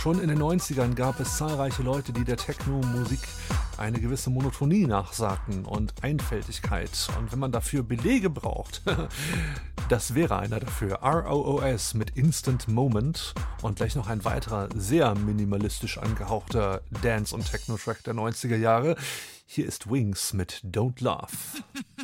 Schon in den 90ern gab es zahlreiche Leute, die der Techno-Musik eine gewisse Monotonie nachsagten und Einfältigkeit. Und wenn man dafür Belege braucht, das wäre einer dafür. ROOS mit Instant Moment und gleich noch ein weiterer, sehr minimalistisch angehauchter Dance- und Techno-Track der 90er Jahre. Hier ist Wings mit Don't Laugh.